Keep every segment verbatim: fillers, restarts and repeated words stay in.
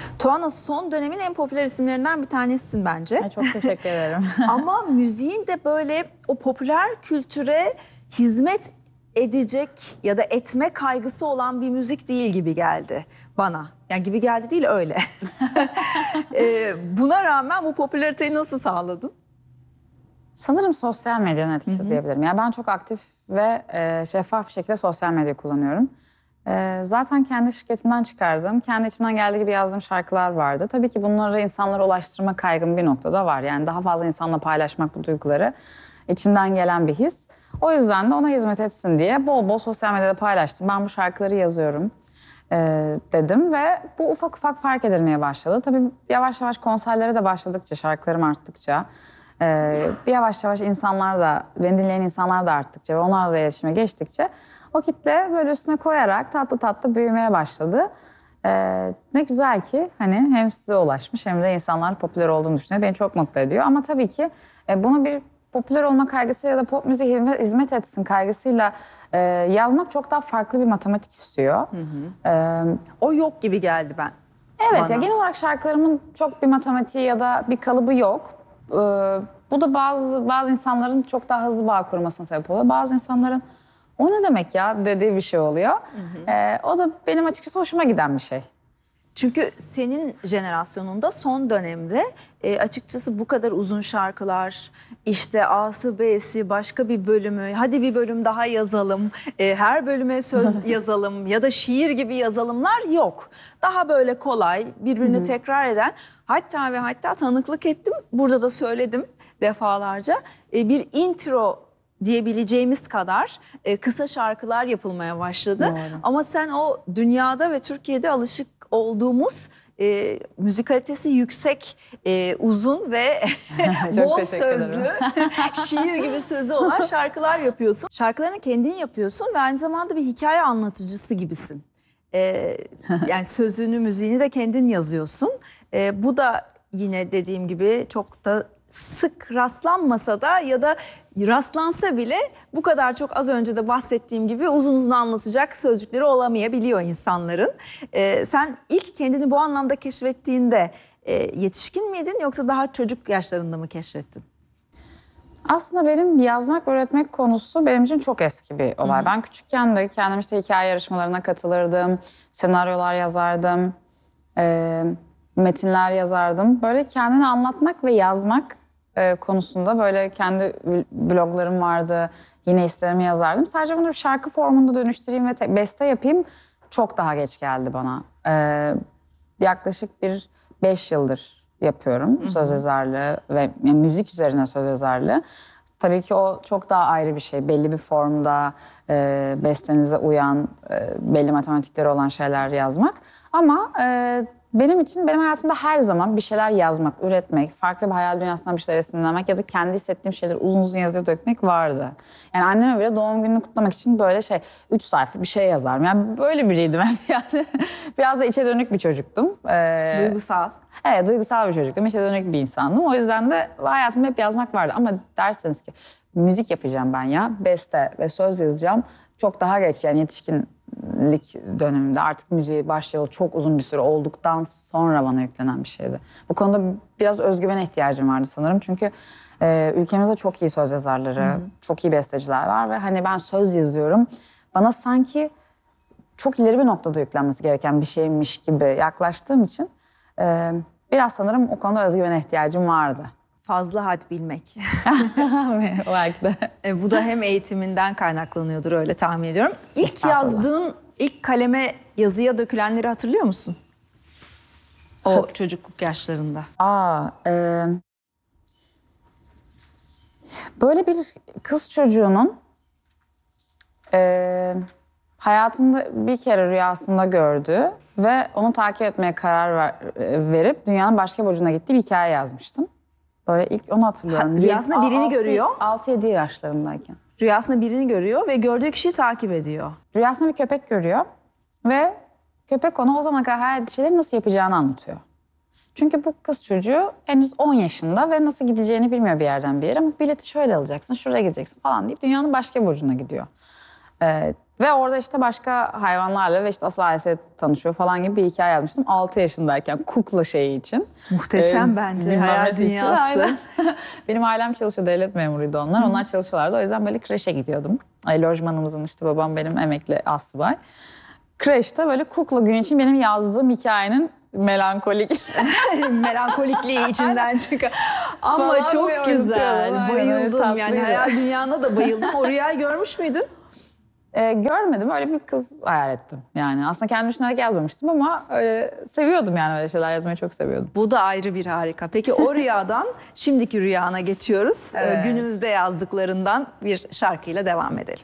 Tuana, son dönemin en popüler isimlerinden bir tanesisin bence. Ay, çok teşekkür ederim. Ama müziğin de böyle o popüler kültüre hizmet edecek ya da etme kaygısı olan bir müzik değil gibi geldi bana. Yani gibi geldi değil, öyle. ee, buna rağmen bu popülariteyi nasıl sağladın? Sanırım sosyal medyanın etkisi, hı hı, diyebilirim. Yani ben çok aktif ve e, şeffaf bir şekilde sosyal medya kullanıyorum. E, zaten kendi şirketimden çıkardığım, kendi içimden geldiği gibi yazdığım şarkılar vardı. Tabii ki bunları insanlara ulaştırma kaygım bir noktada var. Yani daha fazla insanla paylaşmak bu duyguları içimden gelen bir his. O yüzden de ona hizmet etsin diye bol bol sosyal medyada paylaştım. Ben bu şarkıları yazıyorum e, dedim ve bu ufak ufak fark edilmeye başladı. Tabii yavaş yavaş konserlere de başladıkça, şarkılarım arttıkça, Ee, bir yavaş yavaş insanlar da, beni dinleyen insanlar da arttıkça ve onlarla da iletişime geçtikçe o kitle böyle üstüne koyarak tatlı tatlı büyümeye başladı. Ee, ne güzel ki hani hem size ulaşmış hem de insanlar popüler olduğunu düşünüyor. Beni çok mutlu ediyor ama tabii ki e, bunu bir popüler olma kaygısı ya da pop müziğe hizmet, hizmet etsin kaygısıyla e, yazmak çok daha farklı bir matematik istiyor. Hı hı. Ee, o yok gibi geldi ben. Evet bana. Ya genel olarak şarkılarımın çok bir matematiği ya da bir kalıbı yok. Ee, bu da bazı bazı insanların çok daha hızlı bağ kurmasına sebep oluyor. Bazı insanların o ne demek ya dediği bir şey oluyor. Hı hı. Ee, o da benim açıkçası hoşuma giden bir şey. Çünkü senin jenerasyonunda son dönemde e, açıkçası bu kadar uzun şarkılar, işte A'sı B'si başka bir bölümü, hadi bir bölüm daha yazalım, e, her bölüme söz yazalım ya da şiir gibi yazalımlar yok. Daha böyle kolay, birbirini Hı -hı. tekrar eden, hatta ve hatta tanıklık ettim, burada da söyledim defalarca, e, bir intro diyebileceğimiz kadar e, kısa şarkılar yapılmaya başladı. Doğru. Ama sen o dünyada ve Türkiye'de alışık olduğumuz e, müzikalitesi yüksek, e, uzun ve bol sözlü, şiir gibi sözü olan şarkılar yapıyorsun. Şarkılarını kendin yapıyorsun ve aynı zamanda bir hikaye anlatıcısı gibisin. E, yani sözünü, müziğini de kendin yazıyorsun. E, bu da yine dediğim gibi çok da sık rastlanmasa da ya da rastlansa bile bu kadar çok, az önce de bahsettiğim gibi, uzun uzun anlatacak sözcükleri olamayabiliyor insanların. Ee, sen ilk kendini bu anlamda keşfettiğinde e, yetişkin miydin yoksa daha çocuk yaşlarında mı keşfettin? Aslında benim yazmak, öğretmek konusu benim için çok eski bir olay. Hı hı. Ben küçükken de kendim işte hikaye yarışmalarına katılırdım, senaryolar yazardım, Ee, metinler yazardım. Böyle kendini anlatmak ve yazmak e, konusunda böyle kendi bloglarım vardı. Yine hislerimi yazardım. Sadece bunu bir şarkı formunda dönüştüreyim ve te- beste yapayım çok daha geç geldi bana. Ee, yaklaşık bir beş yıldır yapıyorum, hı hı, söz yazarlığı ve yani müzik üzerine söz yazarlığı. Tabii ki o çok daha ayrı bir şey. Belli bir formda, e, bestenize uyan, e, belli matematikleri olan şeyler yazmak. Ama e, benim için, benim hayatımda her zaman bir şeyler yazmak, üretmek, farklı bir hayal dünyasından bir şeyler esinlenmek ya da kendi hissettiğim şeyleri uzun uzun yazıya dökmek vardı. Yani anneme bile doğum gününü kutlamak için böyle şey, üç sayfa bir şey yazarım. Yani böyle biriydim ben yani. Biraz da içe dönük bir çocuktum. Ee, duygusal. Evet, duygusal bir çocuktum. İçe dönük bir insandım. O yüzden de hayatımda hep yazmak vardı. Ama derseniz ki müzik yapacağım ben ya, beste ve söz yazacağım, çok daha geç, yani yetişkinlik döneminde, artık müziğe başlayalı çok uzun bir süre olduktan sonra bana yüklenen bir şeydi. Bu konuda biraz özgüvene ihtiyacım vardı sanırım. Çünkü e, ülkemizde çok iyi söz yazarları, Hı-hı. çok iyi besteciler var ve hani ben söz yazıyorum, bana sanki çok ileri bir noktada yüklenmesi gereken bir şeymiş gibi yaklaştığım için e, biraz sanırım o konuda özgüvene ihtiyacım vardı. Fazla had bilmek. Belki de. E, bu da hem eğitiminden kaynaklanıyordur, öyle tahmin ediyorum. İlk yazdığın, ilk kaleme yazıya dökülenleri hatırlıyor musun? O çocukluk yaşlarında. Aa, e, böyle bir kız çocuğunun e, hayatında bir kere rüyasında gördüğü ve onu takip etmeye karar ver, verip dünyanın başka bir ucuna gittiği bir hikaye yazmıştım. Böyle ilk onu hatırlıyorum. Ha, rüyasında birini altı, görüyor. altı yedi yaşlarındayken. Rüyasında birini görüyor ve gördüğü kişiyi takip ediyor. Rüyasında bir köpek görüyor ve köpek ona o zamana kadar hayal ettiği şeyleri nasıl yapacağını anlatıyor. Çünkü bu kız çocuğu henüz on yaşında ve nasıl gideceğini bilmiyor bir yerden bir yere. Ama bileti şöyle alacaksın, şuraya gideceksin falan deyip dünyanın başka bir ucuna gidiyor. Ee, ve orada işte başka hayvanlarla ve işte asıl ailesiyle tanışıyor falan gibi bir hikaye yazmıştım. altı yaşındayken kukla şeyi için. Muhteşem Ee, bence bilmem hayal nesi için. dünyası. Aynen. Benim ailem çalışıyor, devlet memuruydu onlar. Onlar çalışıyorlardı. O yüzden böyle kreşe gidiyordum. Ay, lojmanımızın işte babam benim emekli astsubay. Kreşte böyle kukla günü için benim yazdığım hikayenin melankolik Melankolikliği içinden çıkar. Ama Falan bir çok oyuncu güzel. aynen, öyle Bayıldım. Yani tatlıydı. hayal dünyana da bayıldım. O rüyayı görmüş müydün? Ee, görmedim, öyle bir kız hayal ettim. Yani aslında kendim düşünerek yazmamıştım ama öyle seviyordum, yani öyle şeyler yazmayı çok seviyordum. Bu da ayrı bir harika. Peki o rüyadan şimdiki rüyana geçiyoruz. Ee, Evet. Günümüzde yazdıklarından bir şarkıyla devam edelim.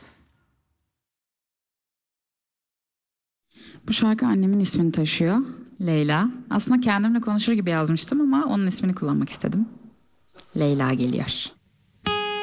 Bu şarkı annemin ismini taşıyor. Leyla. Aslında kendimle konuşur gibi yazmıştım ama onun ismini kullanmak istedim. Leyla geliyor.